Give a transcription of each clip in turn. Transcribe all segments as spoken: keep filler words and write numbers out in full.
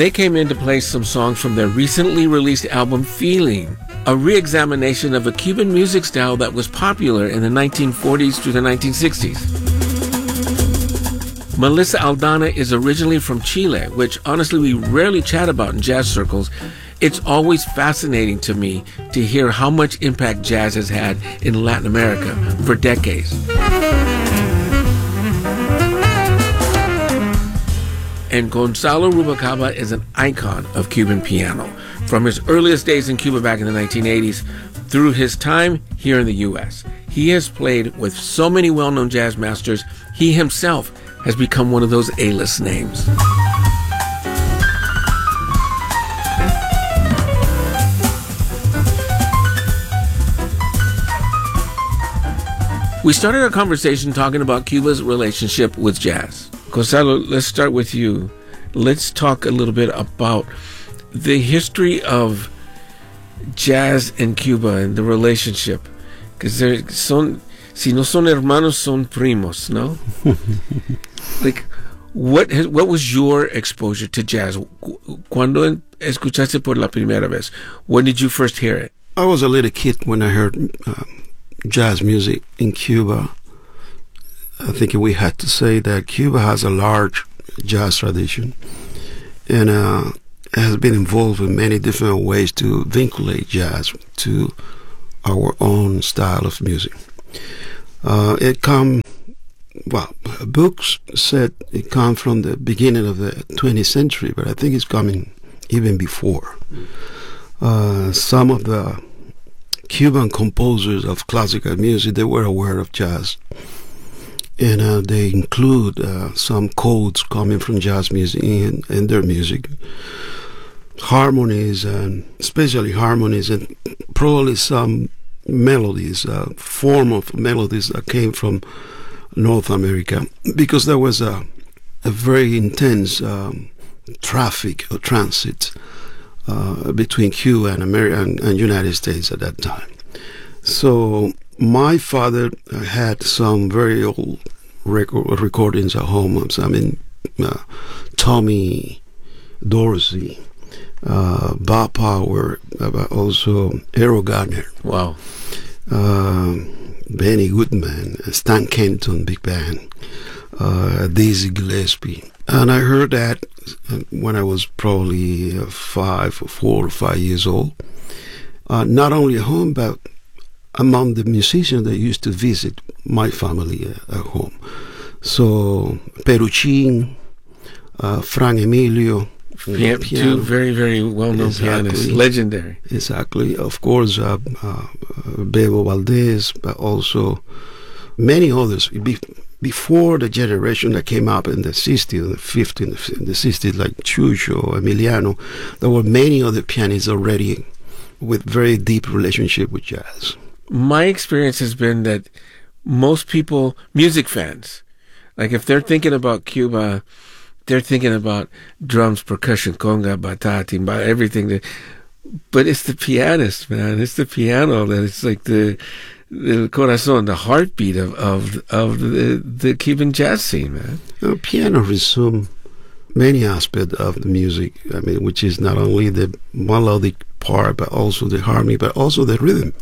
They came in to play some songs from their recently released album, Feeling, a re-examination of a Cuban music style that was popular in the nineteen forties through the nineteen sixties. Melissa Aldana is originally from Chile, which honestly we rarely chat about in jazz circles. It's always fascinating to me to hear how much impact jazz has had in Latin America for decades. And Gonzalo Rubalcaba is an icon of Cuban piano. From his earliest days in Cuba back in the nineteen eighties through his time here in the U S, he has played with so many well-known jazz masters, he himself has become one of those A-list names. We started our conversation talking about Cuba's relationship with jazz. Gonzalo, let's start with you. Let's talk a little bit about the history of jazz in Cuba and the relationship. Because they're son, si no son hermanos, son primos, no? Like, what has, what was your exposure to jazz? Cuando escuchaste por la primera vez? When did you first hear it? I was a little kid when I heard um, jazz music in Cuba. I think we had to say that Cuba has a large jazz tradition and uh, has been involved in many different ways to vinculate jazz to our own style of music. Uh, it come, well, books said it come from the beginning of the twentieth century, but I think it's coming even before. Uh, some of the Cuban composers of classical music, they were aware of jazz. And uh, they include uh, some codes coming from jazz music in, in their music. Harmonies, and especially harmonies, and probably some melodies, uh, form of melodies that came from North America, because there was a, a very intense um, traffic or transit uh, between Cuba and America and, and United States at that time. So my father had some very old record, recordings at home. I mean, uh, Tommy Dorsey, uh, Bob Power, uh, also Errol Garner. Wow. Uh, Benny Goodman, Stan Kenton, big band, uh, Dizzy Gillespie. And I heard that when I was probably uh, five, or four or five years old. Uh, not only at home, but among the musicians that used to visit my family uh, at home. So, Peruchin, uh, Frank Emilio. Pian- two very, very well-known exactly. pianists, legendary. Exactly. Of course, uh, uh, Bebo Valdez, but also many others. Be- before the generation that came up in the sixties, the fifties, in the sixties, like Chucho, Emiliano, there were many other pianists already with very deep relationship with jazz. My experience has been that most people, music fans, like if they're thinking about Cuba, they're thinking about drums, percussion, conga, bata, timba, everything. That, but it's the pianist, man. It's the piano that it's like the the corazón, the heartbeat of of of the the Cuban jazz scene, man. You know, piano resume many aspects of the music. I mean, which is not only the melodic part, but also the harmony, but also the rhythm.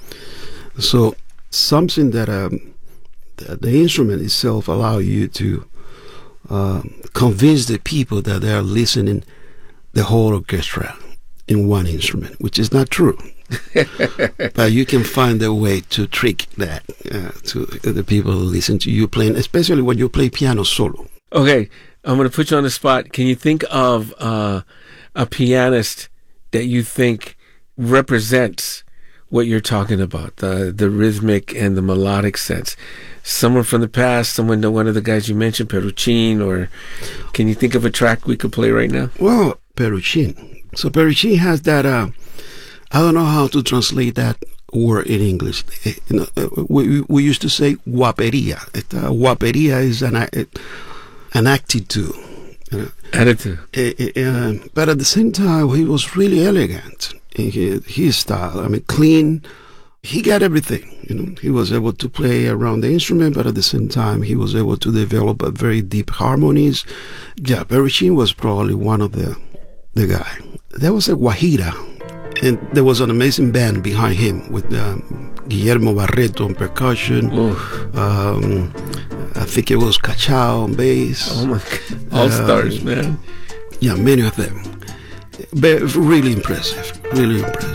So something that um, the, the instrument itself allow you to uh, convince the people that they are listening the whole orchestra in one instrument, which is not true. But you can find a way to trick that uh, to the people who listen to you playing, especially when you play piano solo. Okay, I'm going to put you on the spot. Can you think of uh, a pianist that you think represents what you're talking about, the the rhythmic and the melodic sense? Someone from the past, someone, one of the guys you mentioned, Peruchin, or can you think of a track we could play right now? Well, Peruchin. So Peruchin has that, uh, I don't know how to translate that word in English. You know, we, we used to say guaperia. It, uh, guaperia is an, an attitude. You know. Attitude. Uh, uh, but at the same time, he was really elegant. His, his style, I mean, clean. He got everything. You know, he was able to play around the instrument, but at the same time, he was able to develop a very deep harmonies. Yeah, Peruchin was probably one of the the guy. There was a Guajira, and there was an amazing band behind him with um, Guillermo Barreto on percussion. Um, I think it was Cachao on bass. Oh my God. All stars, um, man. Yeah, many of them. But really impressive. Really impressive.